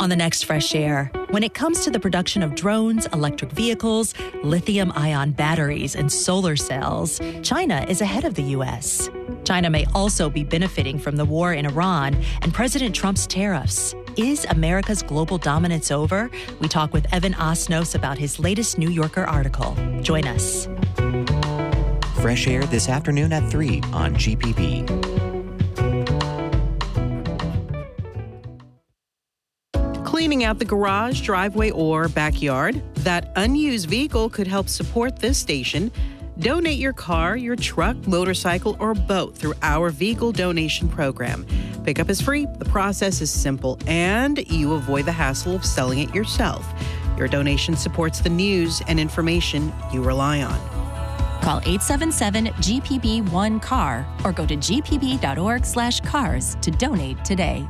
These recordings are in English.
On the next Fresh Air, when it comes to the production of drones, electric vehicles, lithium-ion batteries, and solar cells, China is ahead of the U.S. China may also be benefiting from the war in Iran and President Trump's tariffs. Is America's global dominance over? We talk with Evan Osnos about his latest New Yorker article. Join us. Fresh Air this afternoon at 3 on GPB. Cleaning out the garage, driveway, or backyard? That unused vehicle could help support this station. Donate your car, your truck, motorcycle, or boat through our vehicle donation program. Pickup is free, the process is simple, and you avoid the hassle of selling it yourself. Your donation supports the news and information you rely on. Call 877-GPB-1-CAR or go to gpb.org/cars to donate today.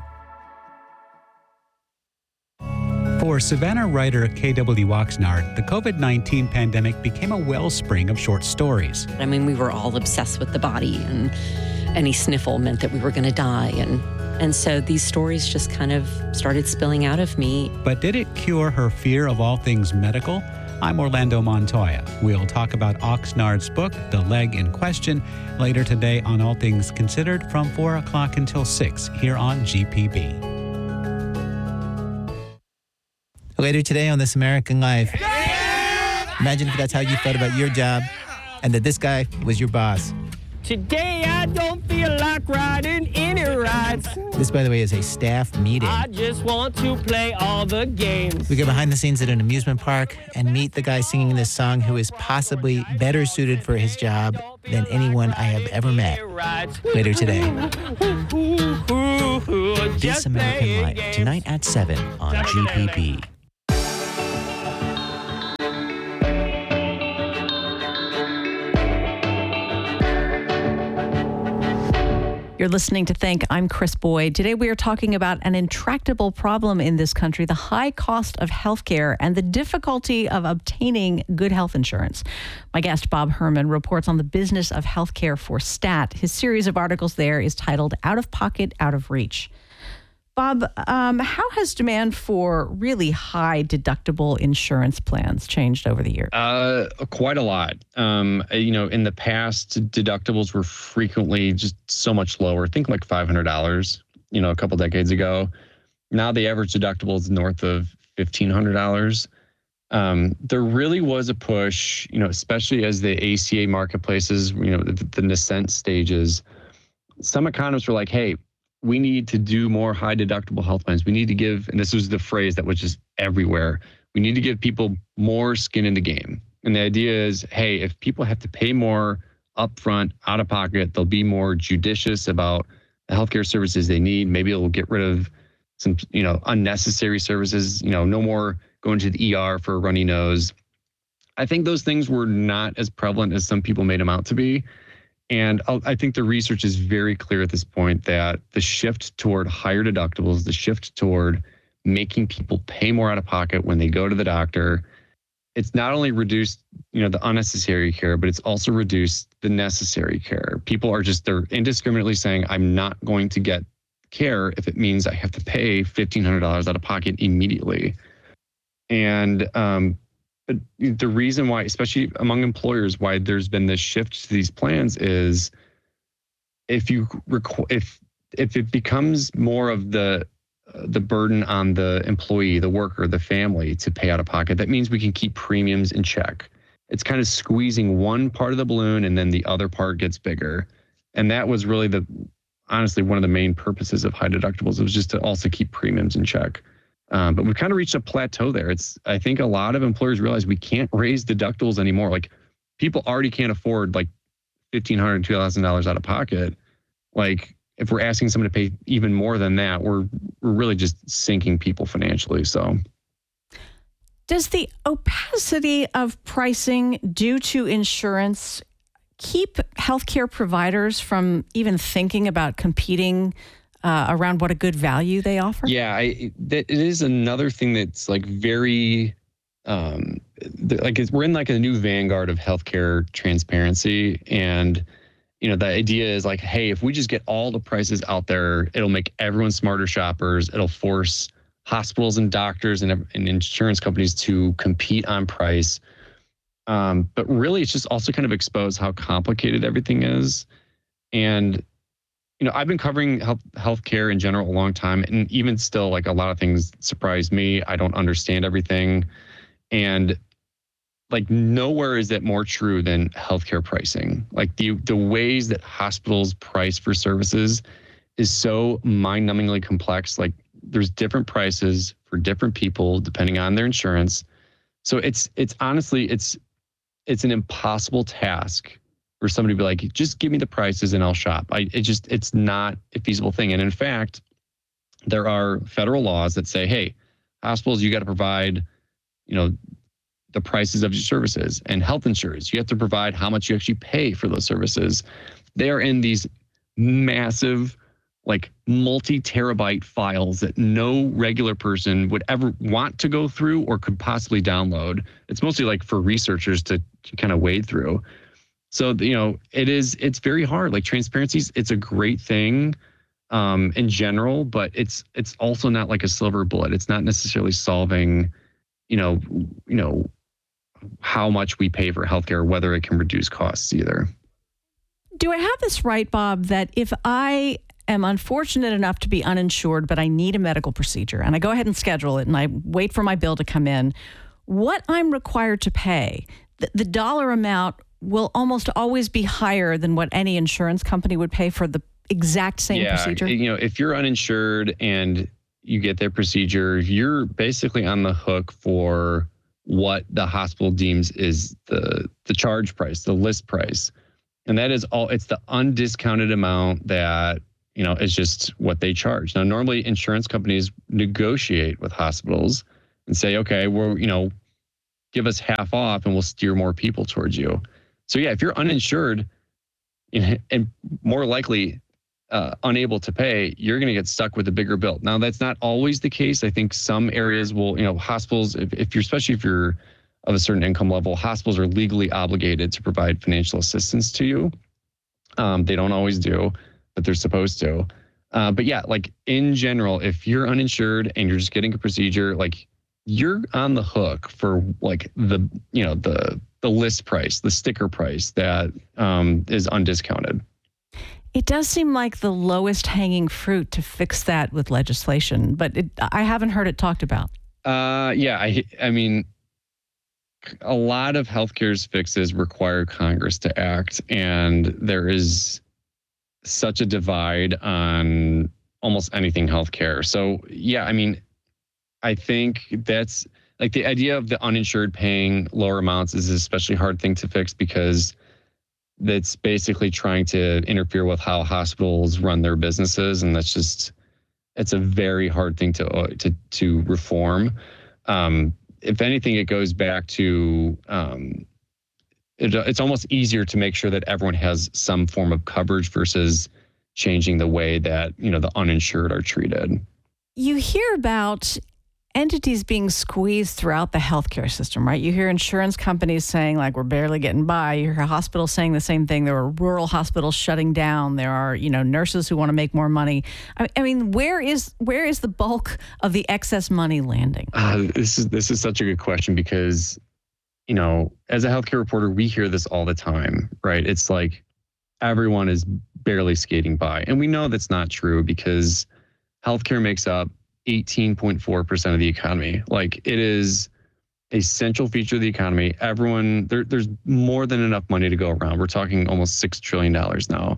For Savannah writer K.W. Oxnard, the COVID-19 pandemic became a wellspring of short stories. I mean, we were all obsessed with the body, and any sniffle meant that we were going to die. And so these stories just kind of started spilling out of me. But did it cure her fear of all things medical? I'm Orlando Montoya. We'll talk about Oxnard's book, The Leg in Question, later today on All Things Considered from 4 o'clock until 6 here on GPB. Later today on This American Life. Imagine if that's how you felt about your job and that this guy was your boss. Today I don't feel like riding any rides. This, by the way, is a staff meeting. I just want to play all the games. We go behind the scenes at an amusement park and meet the guy singing this song who is possibly better suited for his job than anyone I have ever met. Later today. This American Life, tonight at 7 on GPB. You're listening to Think. I'm Chris Boyd. Today we are talking about an intractable problem in this country, the high cost of healthcare and the difficulty of obtaining good health insurance. My guest, Bob Herman, reports on the business of healthcare for STAT. His series of articles there is titled Out of Pocket, Out of Reach. Bob, how has demand for really high deductible insurance plans changed over the years? Quite a lot. In the past, deductibles were frequently just so much lower. Think like $500, a couple decades ago. Now the average deductible is north of $1,500. There really was a push, especially as the ACA marketplaces, the nascent stages. Some economists were like, hey, we need to do more high deductible health plans. We need to give, and this was the phrase that was just everywhere, we need to give people more skin in the game. And the idea is, hey, if people have to pay more upfront, out of pocket, they'll be more judicious about the healthcare services they need. Maybe it'll get rid of some, unnecessary services, no more going to the ER for a runny nose. I think those things were not as prevalent as some people made them out to be. And I think the research is very clear at this point that the shift toward higher deductibles, the shift toward making people pay more out of pocket when they go to the doctor, it's not only reduced, the unnecessary care, but it's also reduced the necessary care. People are they're indiscriminately saying, I'm not going to get care if it means I have to pay $1,500 out of pocket immediately. And but the reason why, especially among employers, why there's been this shift to these plans is if it becomes more of the burden on the employee, the worker, the family to pay out of pocket, that means we can keep premiums in check. It's kind of squeezing one part of the balloon and then the other part gets bigger. And that was really honestly one of the main purposes of high deductibles. It was just to also keep premiums in check. But we've kind of reached a plateau there. I think a lot of employers realize we can't raise deductibles anymore. Like people already can't afford like $1,500, $2,000 out of pocket. Like if we're asking someone to pay even more than that, we're really just sinking people financially. So does the opacity of pricing due to insurance keep healthcare providers from even thinking about competing around what a good value they offer? Yeah, it is another thing that's like very, we're in like a new vanguard of healthcare transparency. And, the idea is like, hey, if we just get all the prices out there, it'll make everyone smarter shoppers. It'll force hospitals and doctors and insurance companies to compete on price. But really, it's just also kind of exposed how complicated everything is. And, I've been covering healthcare in general a long time. And even still, like, a lot of things surprise me. I don't understand everything. And like, nowhere is that more true than healthcare pricing. Like, the ways that hospitals price for services is so mind-numbingly complex. Like, there's different prices for different people depending on their insurance. So it's honestly, it's an impossible task for somebody to be like, just give me the prices and I'll shop. It's not a feasible thing. And in fact, there are federal laws that say, hey, hospitals, you got to provide, the prices of your services, and health insurance, you have to provide how much you actually pay for those services. They are in these massive, like, multi-terabyte files that no regular person would ever want to go through or could possibly download. It's mostly like for researchers to kind of wade through. So, it's very hard. Like, transparency, it's a great thing in general, but it's also not like a silver bullet. It's not necessarily solving, how much we pay for healthcare, whether it can reduce costs either. Do I have this right, Bob, that if I am unfortunate enough to be uninsured, but I need a medical procedure, and I go ahead and schedule it, and I wait for my bill to come in, what I'm required to pay, the dollar amount will almost always be higher than what any insurance company would pay for the exact same procedure? If you're uninsured and you get their procedure, you're basically on the hook for what the hospital deems is the charge price, the list price. And that is all, it's the undiscounted amount that, is just what they charge. Now, normally insurance companies negotiate with hospitals and say, okay, well, give us half off and we'll steer more people towards you. So yeah, if you're uninsured and more likely unable to pay, you're going to get stuck with a bigger bill. Now, that's not always the case. I think some areas will, hospitals, especially if you're of a certain income level, hospitals are legally obligated to provide financial assistance to you. They don't always do, but they're supposed to. But yeah, like, in general, if you're uninsured and you're just getting a procedure, like, you're on the hook for like the list price, the sticker price that is undiscounted. It does seem like the lowest hanging fruit to fix that with legislation, but I haven't heard it talked about. I mean, a lot of healthcare's fixes require Congress to act, and there is such a divide on almost anything healthcare. So yeah, I mean, I think that's like the idea of the uninsured paying lower amounts is an especially hard thing to fix because that's basically trying to interfere with how hospitals run their businesses. And it's a very hard thing to reform. If anything, it goes back to, it's almost easier to make sure that everyone has some form of coverage versus changing the way that, the uninsured are treated. You hear about entities being squeezed throughout the healthcare system, right? You hear insurance companies saying, like, we're barely getting by. You hear hospitals saying the same thing. There are rural hospitals shutting down. There are, nurses who want to make more money. I mean, where is the bulk of the excess money landing? This is such a good question because, as a healthcare reporter, we hear this all the time, right? It's like everyone is barely skating by. And we know that's not true because healthcare makes up 18.4% of the economy. Like, it is a central feature of the economy. Everyone, there's more than enough money to go around. We're talking almost $6 trillion now.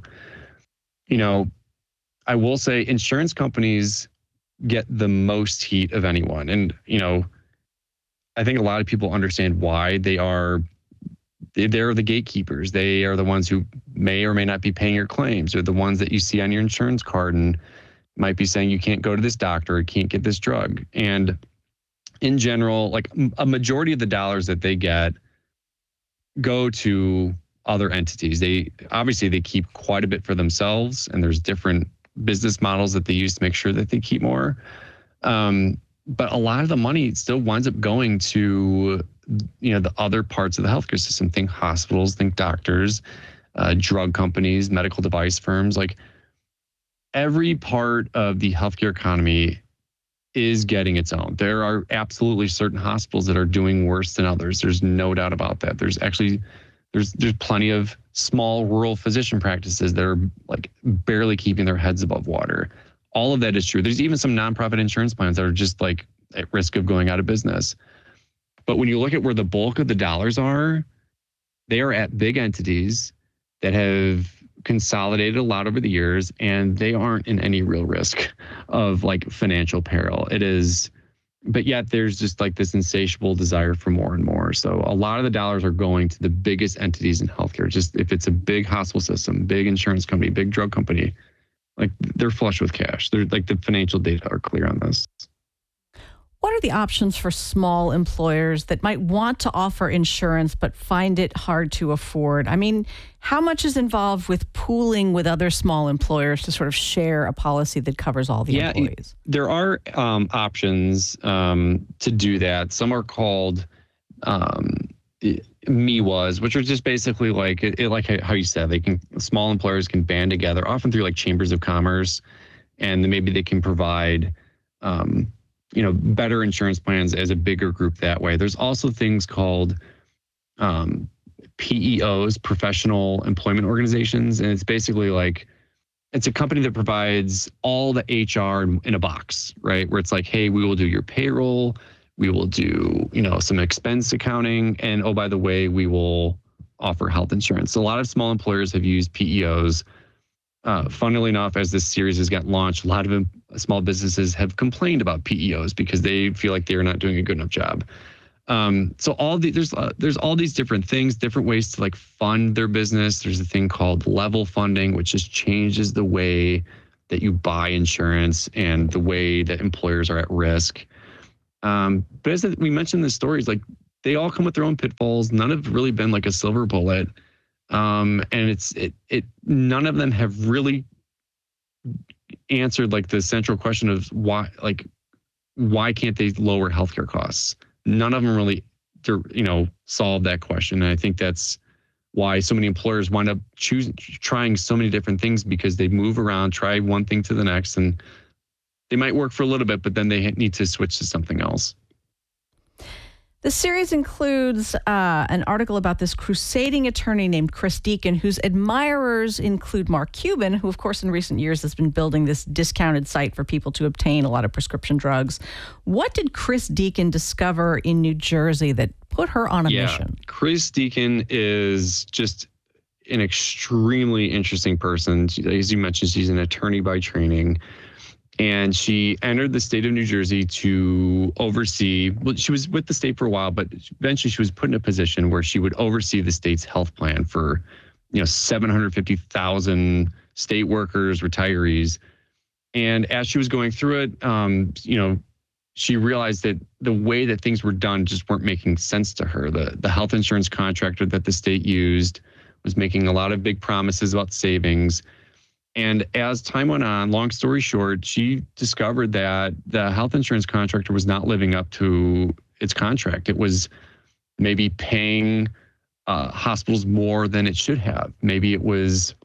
I will say insurance companies get the most heat of anyone. And, I think a lot of people understand why they're the gatekeepers. They are the ones who may or may not be paying your claims. They're the ones that you see on your insurance card and might be saying you can't go to this doctor or can't get this drug. And in general, like, a majority of the dollars that they get go to other entities. They keep quite a bit for themselves, and there's different business models that they use to make sure that they keep more. But a lot of the money still winds up going to, the other parts of the healthcare system. Think hospitals, think doctors, drug companies, medical device firms. Like, every part of the healthcare economy is getting its own. There are absolutely certain hospitals that are doing worse than others. There's no doubt about that. There's plenty of small rural physician practices that are like barely keeping their heads above water. All of that is true. There's even some nonprofit insurance plans that are just like at risk of going out of business. But when you look at where the bulk of the dollars are, they are at big entities that have consolidated a lot over the years, and they aren't in any real risk of like financial peril. But yet there's just like this insatiable desire for more and more. So a lot of the dollars are going to the biggest entities in healthcare. Just if it's a big hospital system, big insurance company, big drug company, like they're flush with cash. They're like the financial data are clear on this. What are the options for small employers that might want to offer insurance but find it hard to afford? I mean, how much is involved with pooling with other small employers to sort of share a policy that covers all the employees? There are options to do that. Some are called MEWAs, which are just basically like how you said, small employers can band together, often through like chambers of commerce, and then maybe they can provide better insurance plans as a bigger group that way. There's also things called PEOs, professional employment organizations. And it's basically like, it's a company that provides all the HR in a box, right? Where it's like, hey, we will do your payroll. We will do, some expense accounting. And oh, by the way, we will offer health insurance. So a lot of small employers have used PEOs. Funnily enough, as this series has got launched, a lot of small businesses have complained about PEOs because they feel like they're not doing a good enough job. So there's all these different things, different ways to like fund their business. There's a thing called level funding, which just changes the way that you buy insurance and the way that employers are at risk. But as we mentioned in the stories, like they all come with their own pitfalls. None have really been like a silver bullet. And none of them have really answered like the central question of why can't they lower healthcare costs? None of them really, solve that question. And I think that's why so many employers wind up trying so many different things, because they move around, try one thing to the next, and they might work for a little bit, but then they need to switch to something else. The series includes an article about this crusading attorney named Chris Deacon, whose admirers include Mark Cuban, who, of course, in recent years has been building this discounted site for people to obtain a lot of prescription drugs. What did Chris Deacon discover in New Jersey that put her on a mission? Chris Deacon is just an extremely interesting person. As you mentioned, she's an attorney by training. And she entered the state of New Jersey to oversee, she was with the state for a while, but eventually she was put in a position where she would oversee the state's health plan for, 750,000 state workers, retirees. And as she was going through it, she realized that the way that things were done just weren't making sense to her. The health insurance contractor that the state used was making a lot of big promises about savings. And as time went on, long story short, she discovered that the health insurance contractor was not living up to its contract. It was maybe paying hospitals more than it should have. Maybe it was,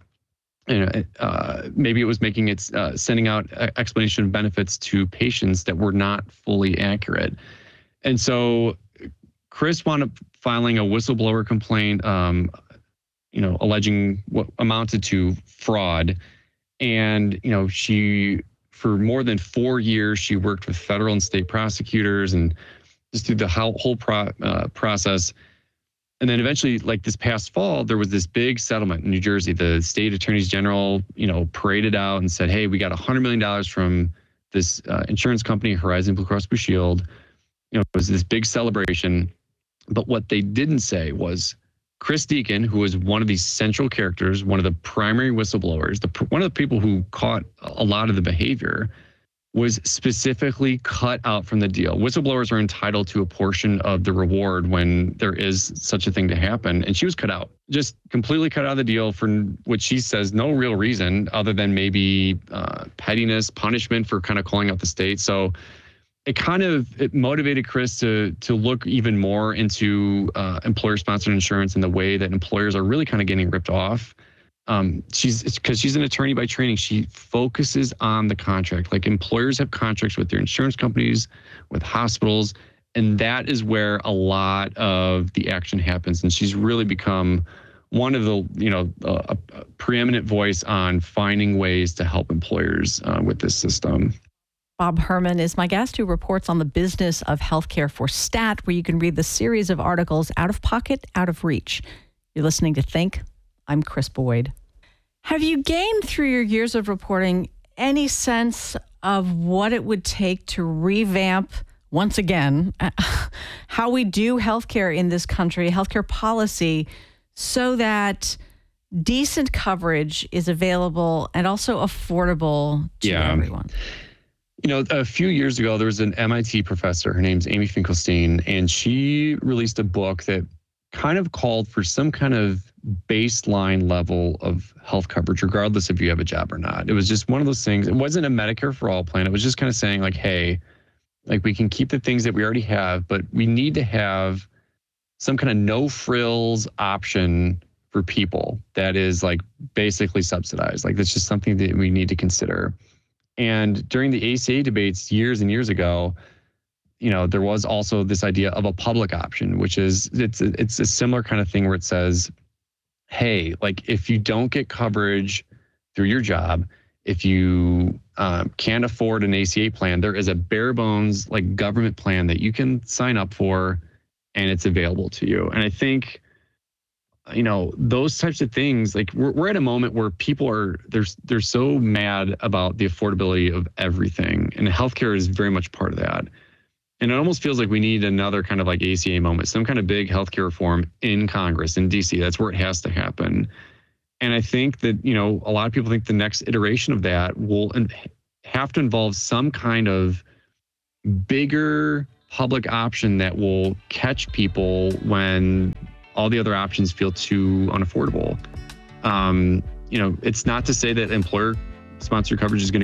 making it sending out explanation of benefits to patients that were not fully accurate. And so Chris wound up filing a whistleblower complaint, alleging what amounted to fraud. And, she, for more than 4 years, she worked with federal and state prosecutors and just through the whole process. And then eventually, like this past fall, there was this big settlement in New Jersey. The state attorneys general, paraded out and said, hey, we got $100 million from this insurance company, Horizon Blue Cross Blue Shield. It was this big celebration. But what they didn't say was, Chris Deacon, who was one of these central characters, one of the primary whistleblowers, one of the people who caught a lot of the behavior, was specifically cut out from the deal. Whistleblowers are entitled to a portion of the reward when there is such a thing to happen. And she was cut out, just completely cut out of the deal for what she says, no real reason other than maybe pettiness, punishment for kind of calling out the state. So it motivated Chris to look even more into employer-sponsored insurance and the way that employers are really kind of getting ripped off. she's an attorney by training. She focuses on the contract. Like employers have contracts with their insurance companies, with hospitals, and that is where a lot of the action happens. And she's really become one of the, a preeminent voice on finding ways to help employers with this system. Bob Herman is my guest, who reports on the business of healthcare for STAT, where you can read the series of articles Out of Pocket, Out of Reach. You're listening to Think. I'm Chris Boyd. Have you gained through your years of reporting any sense of what it would take to revamp, once again, how we do healthcare in this country, healthcare policy, so that decent coverage is available and also affordable to everyone? A few years ago, there was an MIT professor. Her name's Amy Finkelstein, and she released a book that kind of called for some kind of baseline level of health coverage, regardless if you have a job or not. It was just one of those things. It wasn't a Medicare for all plan. It was just kind of saying like, hey, like we can keep the things that we already have, but we need to have some kind of no frills option for people that is like basically subsidized. Like that's just something that we need to consider. And during the ACA debates years and years ago, there was also this idea of a public option, which is it's a similar kind of thing where it says, hey, like if you don't get coverage through your job, if you can't afford an ACA plan, there is a bare bones like government plan that you can sign up for, and it's available to you. And I think, those types of things, like we're at a moment where people they're so mad about the affordability of everything, and healthcare is very much part of that. And it almost feels like we need another kind of like ACA moment, some kind of big healthcare reform in Congress, in DC. That's where it has to happen. And I think that, a lot of people think the next iteration of that will have to involve some kind of bigger public option that will catch people when all the other options feel too unaffordable. It's not to say that employer-sponsored coverage is going to